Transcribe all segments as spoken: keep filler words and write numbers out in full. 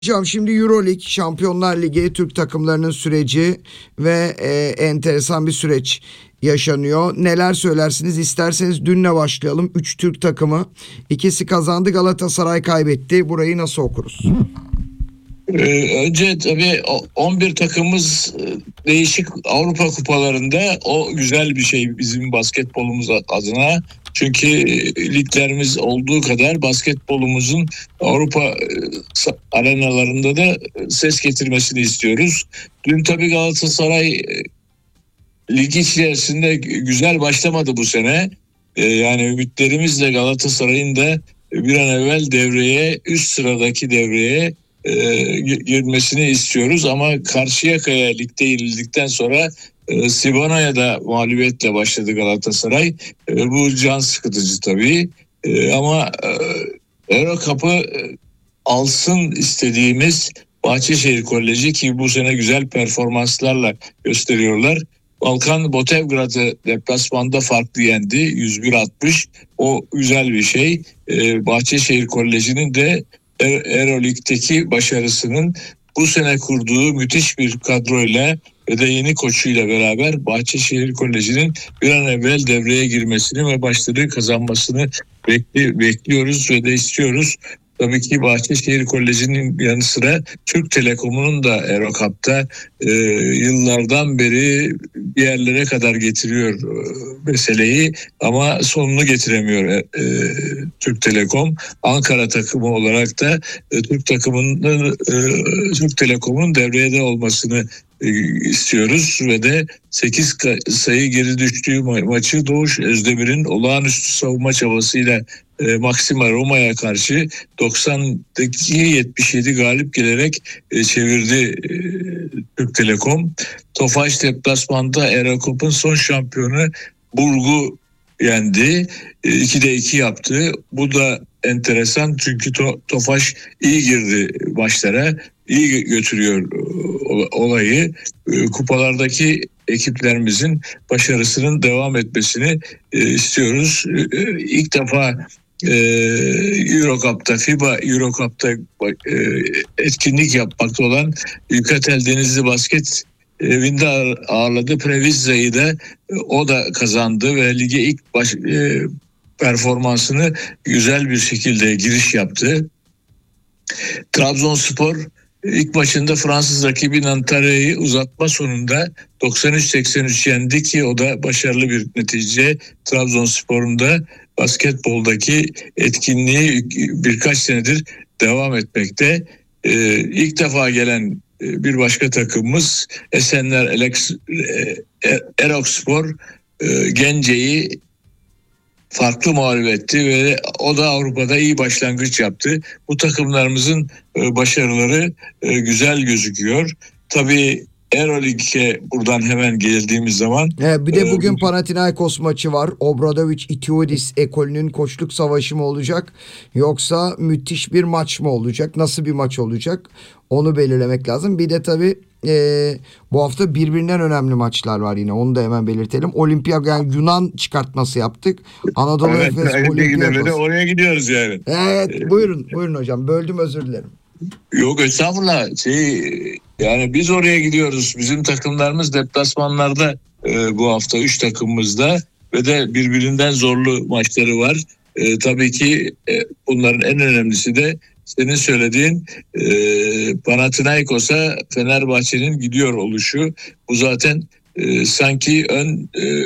Hocam şimdi Euroleague, Şampiyonlar Ligi, Türk takımlarının süreci ve e, enteresan bir süreç yaşanıyor. Neler söylersiniz? İsterseniz dünle başlayalım. Üç Türk takımı. İkisi kazandı, Galatasaray kaybetti. Burayı nasıl okuruz? Ee, önce tabii on bir takımımız değişik Avrupa kupalarında, o güzel bir şey bizim basketbolumuz adına. Çünkü liglerimiz olduğu kadar basketbolumuzun Avrupa arenalarında da ses getirmesini istiyoruz. Dün tabii Galatasaray lig içerisinde güzel başlamadı bu sene. Yani ümitlerimizle Galatasaray'ın da bir an evvel devreye, üst sıradaki devreye e, girmesini istiyoruz. Ama Karşıyaka'ya ligde yenildikten sonra e, Sivano'ya da mağlubiyetle başladı Galatasaray. E, bu can sıkıtıcı tabii. E, ama e, Euro Cup'ı e, alsın istediğimiz Bahçeşehir Koleji, ki bu sene güzel performanslarla gösteriyorlar. Balkan Botevgrad'ı deplasmanda farklı yendi, yüz bir altmış. O güzel bir şey. Ee, Bahçeşehir Koleji'nin de Euroleague'deki başarısının bu sene kurduğu müthiş bir kadroyla ve de yeni koçuyla beraber Bahçeşehir Koleji'nin bir an evvel devreye girmesini ve başları kazanmasını bekli, bekliyoruz ve de istiyoruz. Tabii ki Bahçeşehir Koleji'nin yanı sıra Türk Telekom'un da Euro Cup'ta e, yıllardan beri bir yerlere kadar getiriyor e, meseleyi, ama sonunu getiremiyor e, e, Türk Telekom. Ankara takımı olarak da e, Türk takımının e, Türk Telekom'un devrede olmasını e, istiyoruz ve de sekiz sayı geri düştüğü ma- maçı Doğuş Özdemir'in olağanüstü savunma çabasıyla e, Maxima Roma'ya karşı doksandaki yetmiş yedi galip gelerek e, çevirdi e, Türk Telekom. Tofaş deplasmanda Euro Cup'ın son şampiyonu Burg'u yendi. E, ikide iki yaptı. Bu da enteresan, çünkü to- Tofaş iyi girdi maçlara. İyi götürüyor olayı. E, kupalardaki ekiplerimizin başarısının devam etmesini e, istiyoruz. E, ilk defa e, Euro Cup'ta, FIBA Euro Cup'ta e, etkinlik yapmakta olan Yukatel Denizli Basket evinde ağırladı. Previzza'yı da e, o da kazandı ve lige ilk baş, e, performansını güzel bir şekilde giriş yaptı. Trabzonspor İlk maçında Fransız rakibi Nantarya'yı uzatma sonunda doksan üç seksen üç yendi, ki o da başarılı bir netice. Trabzonspor'un da basketboldaki etkinliği birkaç senedir devam etmekte. Ee, ilk defa gelen bir başka takımımız Esenler Elex, e, Erokspor e, Gence'yi farklı mağlup etti ve o da Avrupa'da iyi başlangıç yaptı. Bu takımlarımızın başarıları güzel gözüküyor. Tabii Euroleague'e buradan hemen geldiğimiz zaman. Ee, bir de bugün e, Panathinaikos maçı var. Obradovic Itiodis ekolünün koçluk savaşı mı olacak? Yoksa müthiş bir maç mı olacak? Nasıl bir maç olacak? Onu belirlemek lazım. Bir de tabii e, bu hafta birbirinden önemli maçlar var yine. Onu da hemen belirtelim. Olimpiyat, yani Yunan çıkartması yaptık. Anadolu evet, Efes Olympiakos. Oraya gidiyoruz yani. Evet, buyurun buyurun hocam. Böldüm, özür dilerim. Yok estağfurullah. Şey, yani biz oraya gidiyoruz. Bizim takımlarımız deplasmanlarda e, bu hafta üç takımımızda ve de birbirinden zorlu maçları var. E, tabii ki e, bunların en önemlisi de senin söylediğin e, Panathinaikos'a Fenerbahçe'nin gidiyor oluşu. Bu zaten e, sanki ön e,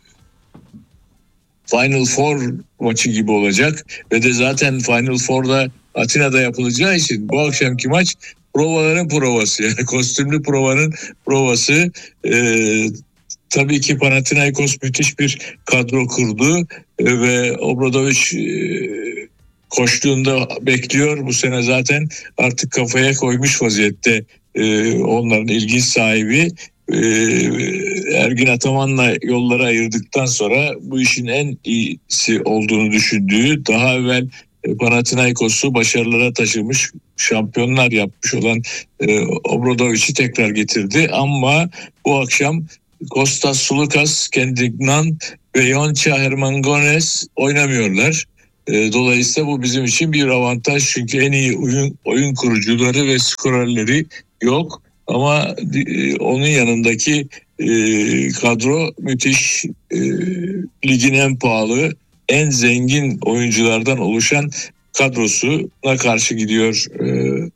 Final Four maçı gibi olacak ve de zaten Final Four'da Atina'da yapılacağı için bu akşamki maç provaların provası, yani kostümlü provanın provası. Ee, tabii ki Panathinaikos müthiş bir kadro kurdu ee, ve Obradovic e, koştuğunda bekliyor. Bu sene zaten artık kafaya koymuş vaziyette e, onların ilgi sahibi. Ee, Ergin Ataman'la yolları ayırdıktan sonra bu işin en iyisi olduğunu düşündüğü, daha evvel Panathinaikos'u başarılara taşımış, şampiyonlar yapmış olan e, Obradovic'i tekrar getirdi. Ama bu akşam Kostas Sulukas, Kendrick Nunn ve Yonca Hermangones oynamıyorlar. E, dolayısıyla bu bizim için bir avantaj çünkü en iyi oyun, oyun kurucuları ve skorerleri yok. Ama e, onun yanındaki e, kadro müthiş. E, ligin en pahalı, en zengin oyunculardan oluşan kadrosuna karşı gidiyor e,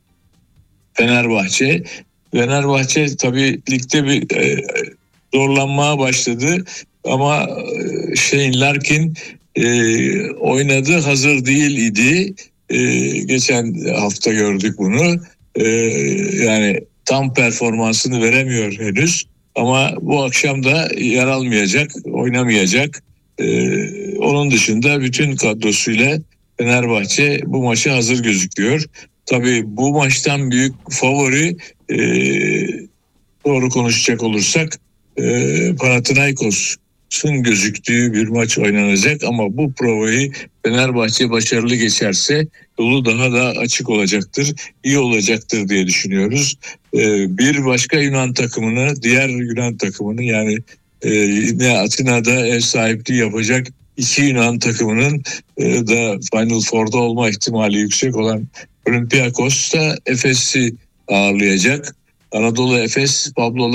Fenerbahçe. Fenerbahçe tabii ligde bir e, zorlanmaya başladı ama e, Shane Larkin e, oynadı, hazır değil idi. E, geçen hafta gördük bunu. E, yani tam performansını veremiyor henüz. Ama bu akşam da yer almayacak, oynamayacak. E, onun dışında bütün kadrosuyla Fenerbahçe bu maça hazır gözüküyor. Tabii bu maçtan büyük favori e, doğru konuşacak olursak e, Panathinaikos'un gözüktüğü bir maç oynanacak ama bu provayı Fenerbahçe başarılı geçerse yolu daha da açık olacaktır, iyi olacaktır diye düşünüyoruz. E, bir başka Yunan takımını, diğer Yunan takımını yani e, yine Atina'da ev sahipliği yapacak iki Yunan takımının e, da Final Four'da olma ihtimali yüksek olan Olympiakos da Efes'i ağırlayacak. Anadolu Efes, Pablo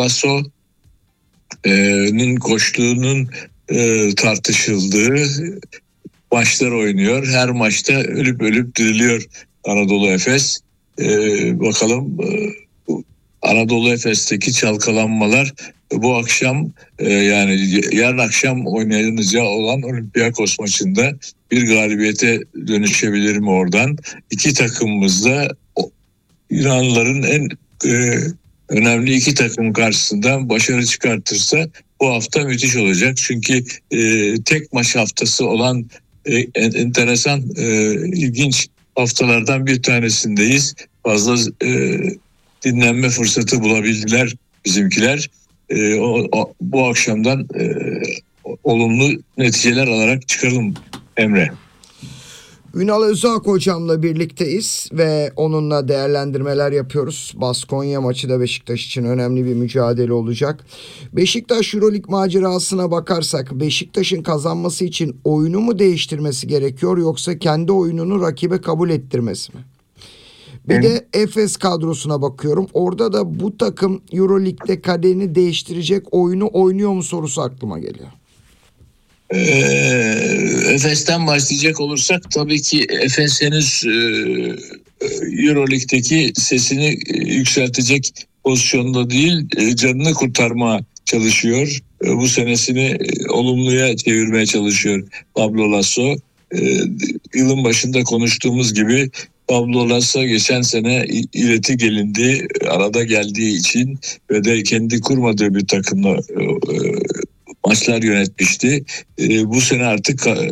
Lasso'nun koçluğunun e, tartışıldığı maçlar oynuyor. Her maçta ölüp ölüp diriliyor Anadolu Efes. E, bakalım e, Anadolu Efes'teki çalkalanmalar bu akşam e, yani yarın akşam oynanacağı olan Olympiakos maçında bir galibiyete dönüşebilir mi oradan? İki takımımız da Yunanlıların en e, önemli iki takım karşısında başarı çıkartırsa bu hafta müthiş olacak. Çünkü e, tek maç haftası olan e, enteresan, e, ilginç haftalardan bir tanesindeyiz. Fazla e, dinlenme fırsatı bulabildiler bizimkiler. E, o, o, bu akşamdan e, olumlu neticeler alarak çıkalım Emre. Ünal Özak hocamla birlikteyiz ve onunla değerlendirmeler yapıyoruz. Baskonya maçı da Beşiktaş için önemli bir mücadele olacak. Beşiktaş Euroleague macerasına bakarsak Beşiktaş'ın kazanması için oyunu mu değiştirmesi gerekiyor yoksa kendi oyununu rakibe kabul ettirmesi mi? Bir de Efes kadrosuna bakıyorum. Orada da bu takım Euroleague'de kaderini değiştirecek oyunu oynuyor mu sorusu aklıma geliyor. Ee, Efes'ten başlayacak olursak tabii ki Efes henüz e, Euroleague'deki sesini yükseltecek pozisyonda değil, e, canını kurtarma çalışıyor. E, bu senesini e, olumluya çevirmeye çalışıyor Pablo Lasso. E, yılın başında konuştuğumuz gibi Pablo Lasso geçen sene ileti gelindi, arada geldiği için ve de kendi kurmadığı bir takımla e, maçlar yönetmişti. E, bu sene artık e,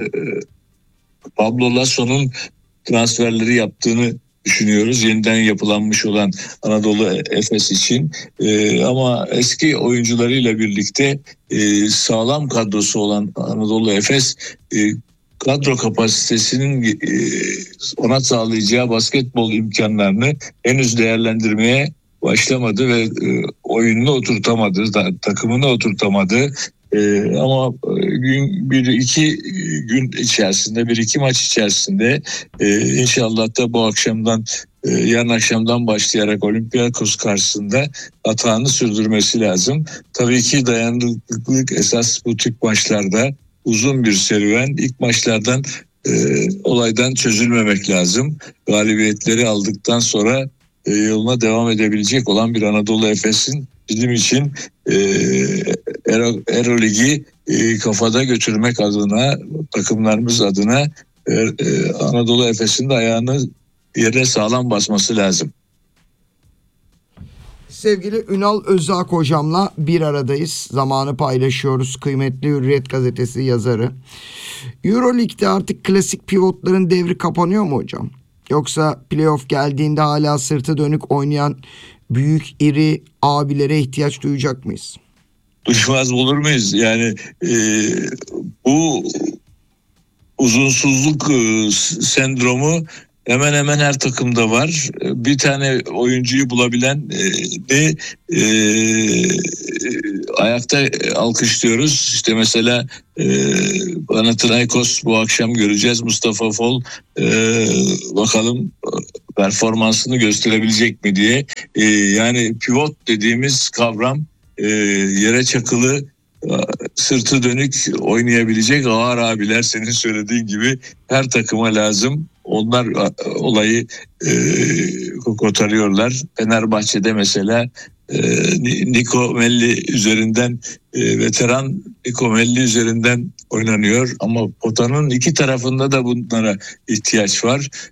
Pablo Lasso'nun transferleri yaptığını düşünüyoruz. Yeniden yapılanmış olan Anadolu Efes için. E, ama eski oyuncularıyla birlikte e, sağlam kadrosu olan Anadolu Efes e, kadro kapasitesinin e, ona sağlayacağı basketbol imkanlarını henüz değerlendirmeye başlamadı ve e, oyununu oturtamadı, da, takımını oturtamadı. Ee, ama gün bir iki gün içerisinde bir iki maç içerisinde e, inşallah da bu akşamdan e, yarın akşamdan başlayarak Olympiakos karşısında atağını sürdürmesi lazım. Tabii ki dayanıklılık esas bu tip maçlarda uzun bir serüven. İlk maçlardan e, olaydan çözülmemek lazım. Galibiyetleri aldıktan sonra e, yoluna devam edebilecek olan bir Anadolu Efes'in bizim için e, Euro Ligi e, kafada götürmek adına, takımlarımız adına e, e, Anadolu Efes'in de ayağını yere sağlam basması lazım. Sevgili Ünal Özak hocamla bir aradayız. Zamanı paylaşıyoruz. Kıymetli Hürriyet gazetesi yazarı. Euroleague'de artık klasik pivotların devri kapanıyor mu hocam? Yoksa playoff geldiğinde hala sırtı dönük oynayan büyük iri abilere ihtiyaç duyacak mıyız? Duymaz olur muyuz? Yani e, bu uzunsuzluk e, sendromu hemen hemen her takımda var. Bir tane oyuncuyu bulabilen de e, ayakta alkışlıyoruz. İşte mesela e, Panathinaikos bu akşam göreceğiz. Mustafa Fol e, bakalım performansını gösterebilecek mi diye. E, yani pivot dediğimiz kavram e, yere çakılı, sırtı dönük oynayabilecek ağır abiler, senin söylediğin gibi her takıma lazım. Onlar olayı e, kotarıyorlar. Fenerbahçe'de mesela e, Nico Melli üzerinden e, veteran Nico Melli üzerinden oynanıyor ama potanın iki tarafında da bunlara ihtiyaç var.